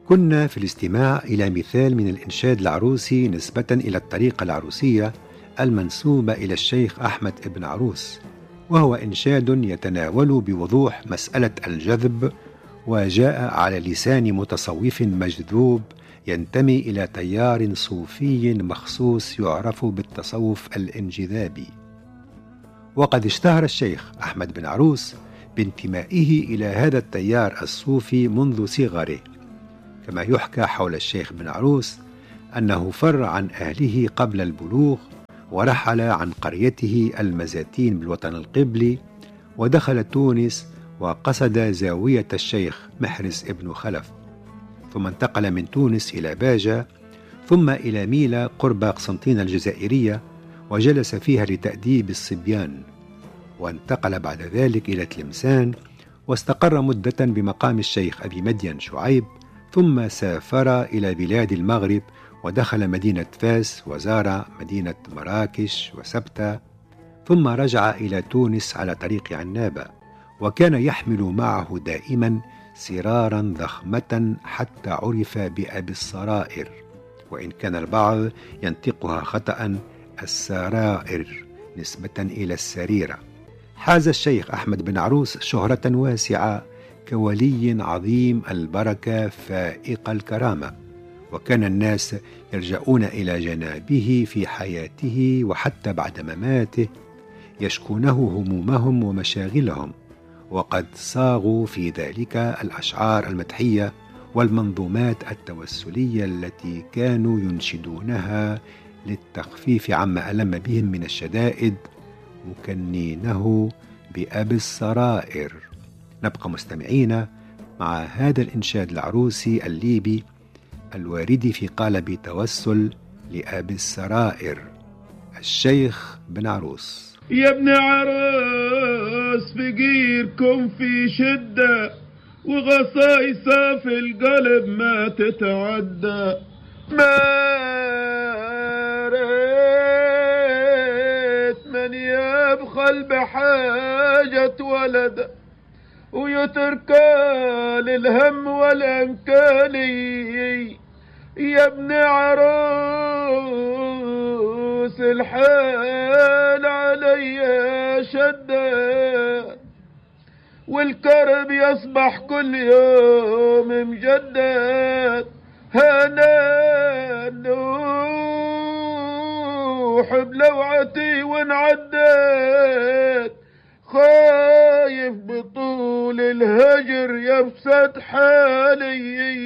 كنا في الاستماع إلى مثال من الإنشاد العروسي نسبة إلى الطريقة العروسية المنسوبة إلى الشيخ أحمد بن عروس، وهو إنشاد يتناول بوضوح مسألة الجذب، وجاء على لسان متصوف مجذوب ينتمي إلى تيار صوفي مخصوص يعرف بالتصوف الانجذابي. وقد اشتهر الشيخ أحمد بن عروس بانتمائه إلى هذا التيار الصوفي منذ صغره، كما يحكى حول الشيخ بن عروس أنه فر عن أهله قبل البلوغ، ورحل عن قريته المزاتين بالوطن القبلي، ودخل تونس وقصد زاوية الشيخ محرز ابن خلف، ثم انتقل من تونس إلى باجة، ثم إلى ميلا قرب قسنطينة الجزائرية، وجلس فيها لتأديب الصبيان، وانتقل بعد ذلك إلى تلمسان، واستقر مدة بمقام الشيخ أبي مدين شعيب، ثم سافر إلى بلاد المغرب ودخل مدينة فاس، وزار مدينة مراكش وسبتة، ثم رجع إلى تونس على طريق عنابة، وكان يحمل معه دائما سرارا ضخمة حتى عرف بأبي السرائر، وإن كان البعض ينطقها خطأ السرائر نسبة إلى السريرة. حاز الشيخ أحمد بن عروس شهرة واسعة كولي عظيم البركة فائق الكرامة، وكان الناس يلجؤون إلى جنابه في حياته وحتى بعد مماته، يشكونه همومهم ومشاغلهم، وقد صاغوا في ذلك الأشعار المدحية والمنظومات التوسلية التي كانوا ينشدونها للتخفيف عما ألم بهم من الشدائد، مكنينه بأبي السرائر. نبقى مستمعين مع هذا الإنشاد العروسي الليبي الوارد في قالب توسل لأبي السرائر الشيخ بن عروس. يا ابن عروس فقيركم في شدة، وغصايصة في القلب ما تتعدى، ما ريت من يبخل بحاجة ولد ويترك للهم والانكالي. يا ابن عروس الحال علي شدة، والكرب يصبح كل يوم مجدد، هنا نوح بلوعتي وانعدت، خايف بطول الهجر يفسد حالي.